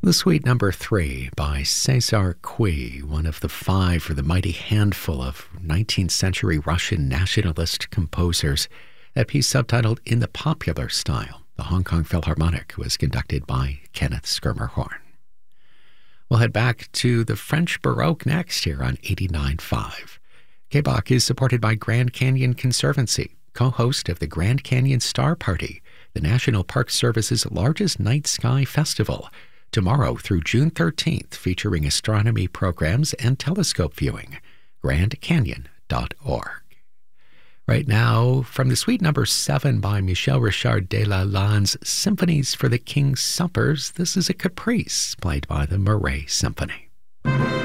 The Suite Number 3 by César Cui, one of the five for the mighty handful of 19th century Russian nationalist composers. That piece subtitled In the Popular Style, the Hong Kong Philharmonic, was conducted by Kenneth Schermerhorn. We'll head back to the French Baroque next here on 89.5. K-Bach is supported by Grand Canyon Conservancy, co-host of the Grand Canyon Star Party, the National Park Service's largest night sky festival, tomorrow through June 13th, featuring astronomy programs and telescope viewing. GrandCanyon.org. Right now, from the Suite Number 7 by Michel Richard de Lalanne's Symphonies for the King's Suppers, this is a caprice played by the Murray Symphony.